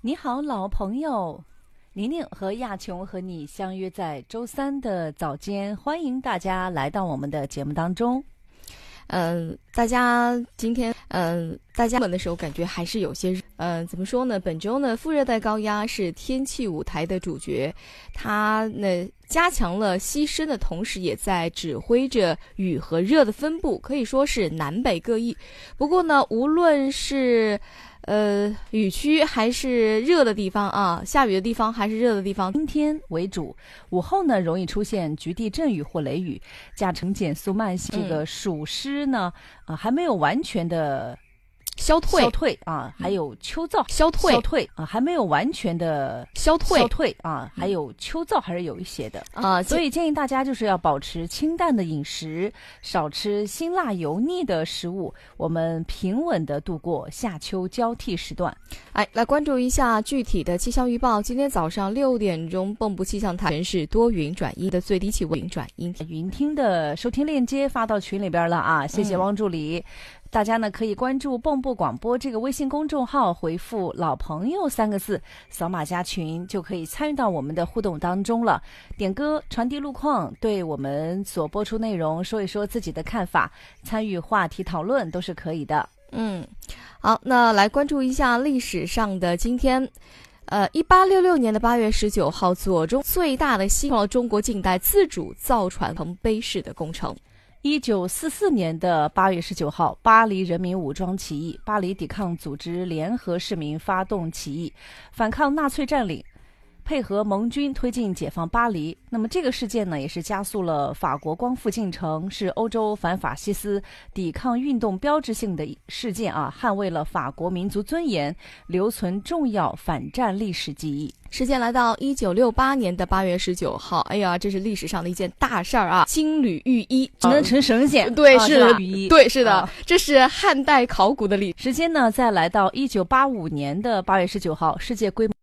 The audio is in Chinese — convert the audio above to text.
你好，老朋友，宁宁和亚琼和你相约在周三的早间，欢迎大家来到我们的节目当中。 大家今天大家的时候感觉还是有些怎么说呢？本周呢，副热带高压是天气舞台的主角，它呢加强了吸湿的同时，也在指挥着雨和热的分布，可以说是南北各异。不过呢，无论是雨区还是热的地方啊，下雨的地方还是热的地方， 阴天为主，午后呢容易出现局地阵雨或雷雨，加成减速慢性。这个暑湿呢，还没有完全的消退啊，还有秋燥消退啊，还没有完全的消退啊，还有秋燥还是有一些的啊，所以建议大家就是要保持清淡的饮食，少吃辛辣油腻的食物，我们平稳的度过夏秋交替时段。 来关注一下具体的气象预报。今天早上6点钟，蚌埠气象台全是多云转阴的，最低气温转阴。 云听的收听链接发到群里边了啊，谢谢汪助理。大家呢可以关注蚌埠广播这个微信公众号，回复老朋友3个字，扫码加群就可以参与到我们的互动当中了。点歌、传递路况，对我们所播出内容说一说自己的看法，参与话题讨论都是可以的。 好，那来关注一下历史上的今天。1866年的8月19号，左中最大的新了中国近代自主造船棚碑式的工程。 1944年的8月19号，巴黎人民武装起义，巴黎抵抗组织联合市民发动起义，反抗纳粹占领，配合盟军推进解放巴黎。那么这个事件呢，也是加速了法国光复进程，是欧洲反法西斯抵抗运动标志性的事件啊，捍卫了法国民族尊严，留存重要反战历史记忆。 时间来到1968年的8月19号，哎呀，这是历史上的一件大事儿啊！金缕玉衣只能成神仙， 对， 是羽衣，对，是的，这是汉代考古的历史。 时间呢，再来到1985年的8月19号，世界规模